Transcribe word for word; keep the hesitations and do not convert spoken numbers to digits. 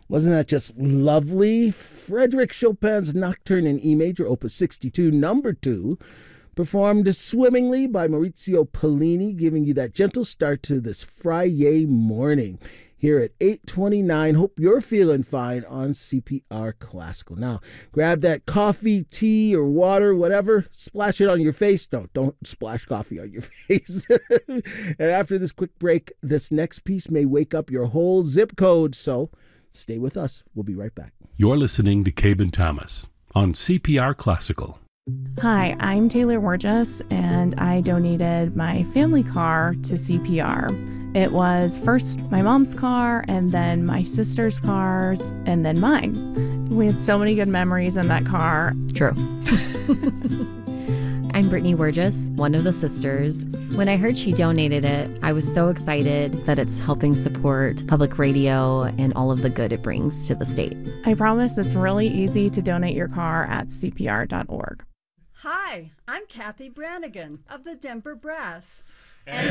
Wasn't that just lovely? Frédéric Chopin's Nocturne in E major, opus sixty-two, number two, performed swimmingly by Maurizio Pollini, giving you that gentle start to this Friday morning here at eight twenty-nine. Hope you're feeling fine on C P R Classical. Now, grab that coffee, tea, or water, whatever, splash it on your face. No, don't splash coffee on your face. And after this quick break, this next piece may wake up your whole zip code, so stay with us. We'll be right back. You're listening to Cabin Thomas on C P R Classical. Hi, I'm Taylor Wargis, and I donated my family car to C P R. It was first my mom's car, and then my sister's cars, and then mine. We had so many good memories in that car. True. I'm Brittany Wargis, one of the sisters. When I heard she donated it, I was so excited that it's helping support public radio and all of the good it brings to the state. I promise it's really easy to donate your car at C P R dot org. Hi, I'm Kathy Brannigan of the Denver Brass.